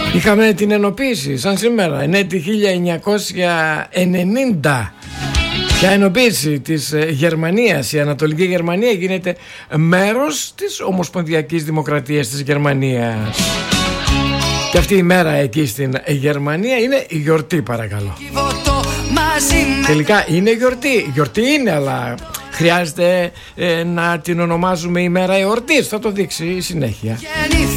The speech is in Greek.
Είχαμε την ενοποίηση σαν σήμερα, ενέτη 1990. Ποια ενοποίηση της Γερμανίας? Η Ανατολική Γερμανία γίνεται μέρος της Ομοσπονδιακής Δημοκρατίας της Γερμανίας. Και αυτή η μέρα εκεί στην Γερμανία είναι η γιορτή, παρακαλώ. Τελικά είναι γιορτή. Γιορτή είναι, αλλά χρειάζεται να την ονομάζουμε ημέρα εορτής. Θα το δείξει η συνέχεια.